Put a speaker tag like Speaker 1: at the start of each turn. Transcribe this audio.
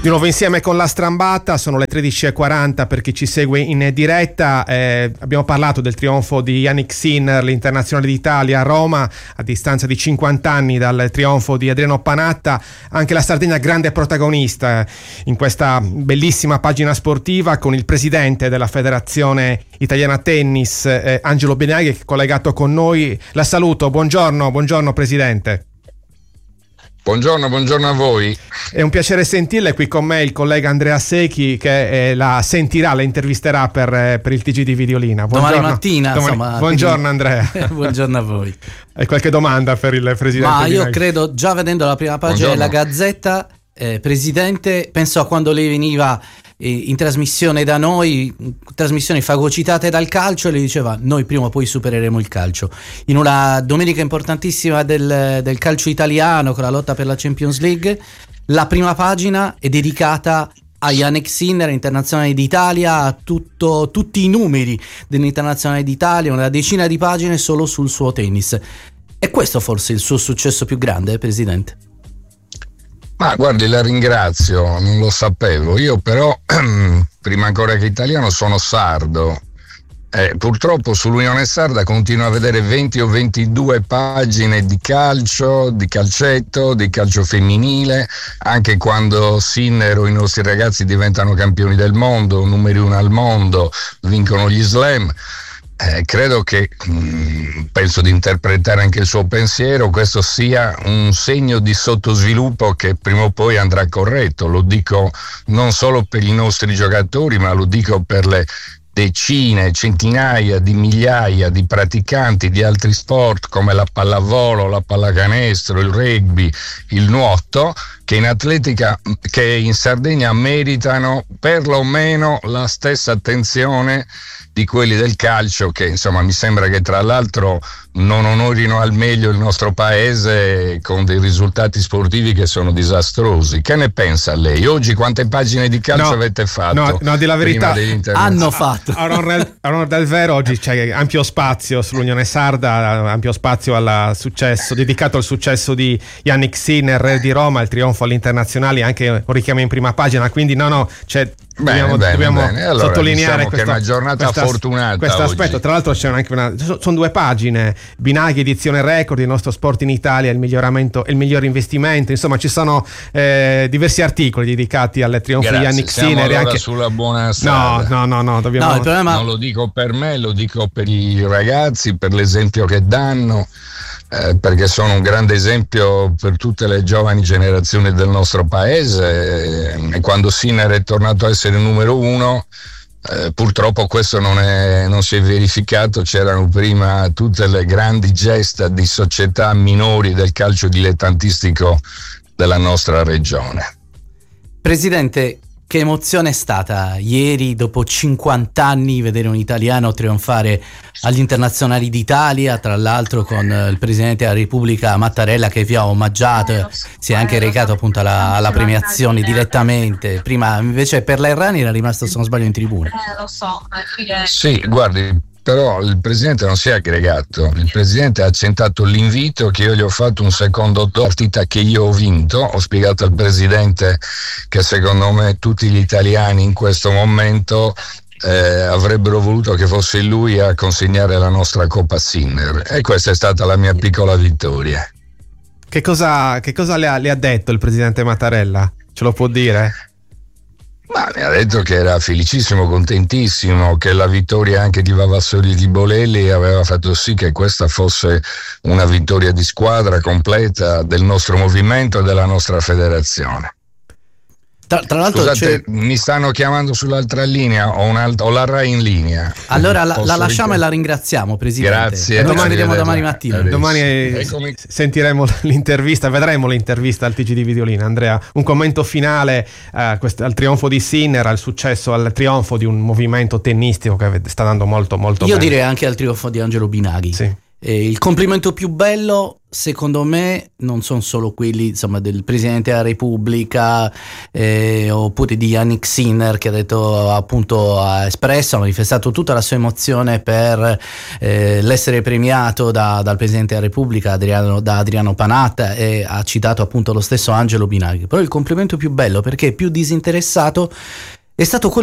Speaker 1: Di nuovo insieme con la Strambata, sono le 13:40 per chi ci segue in diretta. Abbiamo parlato del trionfo di Jannik Sinner, l'internazionale d'Italia a Roma, a distanza di 50 anni dal trionfo di Adriano Panatta. Anche la Sardegna grande protagonista in questa bellissima pagina sportiva, con il presidente della Federazione Italiana Tennis, Angelo Binaghi, che è collegato con noi. La saluto, buongiorno Presidente.
Speaker 2: Buongiorno a voi.
Speaker 1: È un piacere sentirla. Qui con me il collega Andrea Secchi, che la intervisterà per il TG di Videolina.
Speaker 3: Domani mattina.
Speaker 1: Buongiorno Andrea.
Speaker 3: Buongiorno a voi.
Speaker 1: Hai qualche domanda per il Presidente?
Speaker 3: Ma io credo, già vedendo la prima pagina della Gazzetta, Presidente, penso a quando lei veniva in trasmissione da noi, trasmissioni fagocitate dal calcio, e le diceva: noi prima o poi supereremo il calcio. In una domenica importantissima del calcio italiano, con la lotta per la Champions League, la prima pagina è dedicata a Jannik Sinner, internazionale d'Italia, a tutti i numeri dell'internazionale d'Italia, una decina di pagine solo sul suo tennis. È questo forse il suo successo più grande, Presidente?
Speaker 2: Ma guardi, la ringrazio, non lo sapevo. Io però, prima ancora che italiano, sono sardo. Purtroppo sull'Unione Sarda continuo a vedere 20 o 22 pagine di calcio, di calcetto, di calcio femminile, anche quando Sinner o i nostri ragazzi diventano campioni del mondo, numeri 1 al mondo, vincono gli slam. Credo che, penso di interpretare anche il suo pensiero, questo sia un segno di sottosviluppo che prima o poi andrà corretto. Lo dico non solo per i nostri giocatori, ma lo dico per le decine, centinaia di migliaia di praticanti di altri sport come la pallavolo, la pallacanestro, il rugby, il nuoto, che in atletica, che in Sardegna meritano perlomeno la stessa attenzione di quelli del calcio, che insomma mi sembra che tra l'altro non onorino al meglio il nostro paese con dei risultati sportivi che sono disastrosi. Che ne pensa lei? Oggi quante pagine di calcio avete fatto?
Speaker 1: No, di la verità
Speaker 3: hanno fatto.
Speaker 1: A onor del vero, oggi c'è ampio spazio sull'Unione Sarda, ampio spazio al successo, dedicato al successo di Jannik Sinner, re di Roma, il trionfo all'internazionale, anche un richiamo in prima pagina, quindi dobbiamo
Speaker 2: allora,
Speaker 1: sottolineare
Speaker 2: diciamo che è una giornata fortunata
Speaker 1: questo
Speaker 2: oggi.
Speaker 1: aspetto. Tra l'altro c'è anche sono 2 pagine: Binaghi edizione record, il nostro sport in Italia, il miglioramento e il miglior investimento. Insomma, ci sono diversi articoli dedicati al trionfo di Jannik Sinner.
Speaker 2: Allora
Speaker 1: anche
Speaker 2: sulla buona strada.
Speaker 1: No, dobbiamo.
Speaker 3: Il problema...
Speaker 2: Non lo dico per me, lo dico per i ragazzi, per l'esempio che danno. Perché sono un grande esempio per tutte le giovani generazioni del nostro paese, e quando Sinner è tornato a essere numero 1, purtroppo questo non si è verificato. C'erano prima tutte le grandi gesta di società minori del calcio dilettantistico della nostra regione.
Speaker 3: Presidente, che emozione è stata ieri, dopo 50 anni, vedere un italiano trionfare agli internazionali d'Italia, tra l'altro con il Presidente della Repubblica Mattarella, che vi ha omaggiato, si è anche recato appunto alla premiazione direttamente. Prima invece per la Errani era rimasto, se non sbaglio, in tribuna.
Speaker 4: Lo so.
Speaker 2: Sì, guardi, però il Presidente non si è aggregato. Il Presidente ha accettato l'invito che io gli ho fatto un secondo partita che io ho vinto. Ho spiegato al Presidente che secondo me tutti gli italiani in questo momento avrebbero voluto che fosse lui a consegnare la nostra Coppa Sinner, e questa è stata la mia piccola vittoria.
Speaker 1: Che cosa le ha detto il Presidente Mattarella? Ce lo può dire?
Speaker 2: Ma mi ha detto che era felicissimo, contentissimo, che la vittoria anche di Vavassori e di Bolelli aveva fatto sì che questa fosse una vittoria di squadra completa del nostro movimento e della nostra federazione.
Speaker 3: Tra l'altro,
Speaker 2: scusate, mi stanno chiamando sull'altra linea, ho la Rai in linea.
Speaker 3: Allora la lasciamo e la ringraziamo, Presidente.
Speaker 2: Grazie.
Speaker 3: Domani vediamo domani mattina.
Speaker 1: Domani sentiremo l'intervista, vedremo l'intervista al TG di Videolina. Andrea, un commento finale al trionfo di Sinner, al successo, al trionfo di un movimento tennistico che sta dando molto bene.
Speaker 3: Io direi anche al trionfo di Angelo Binaghi.
Speaker 1: Sì.
Speaker 3: Il complimento più bello secondo me non sono solo quelli, insomma, del Presidente della Repubblica oppure di Yannick Sinner, che ha detto, appunto, ha manifestato tutta la sua emozione per l'essere premiato dal Presidente della Repubblica, da Adriano Panatta, e ha citato appunto lo stesso Angelo Binaghi. Però il complimento più bello, perché più disinteressato, è stato quello